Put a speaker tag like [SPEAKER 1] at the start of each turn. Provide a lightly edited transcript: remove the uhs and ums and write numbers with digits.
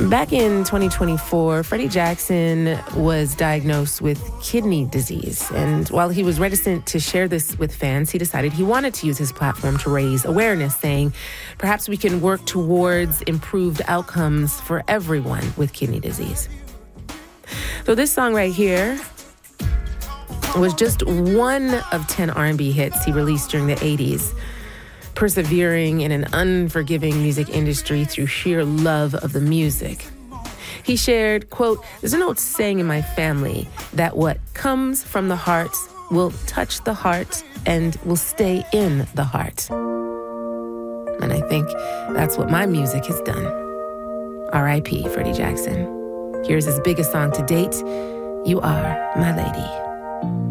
[SPEAKER 1] Back in 2024, Freddie Jackson was diagnosed with kidney disease. And while he was reticent to share this with fans, he decided he wanted to use his platform to raise awareness, saying, perhaps we can work towards improved outcomes for everyone with kidney disease. So this song right here was just one of 10 R&B hits he released during the 80s, persevering in an unforgiving music industry through sheer love of the music. He shared, quote, "There's an old saying in my family that what comes from the heart will touch the heart and will stay in the heart." And I think that's what my music has done. R.I.P. Freddie Jackson. Here's his biggest song to date, "You Are My Lady."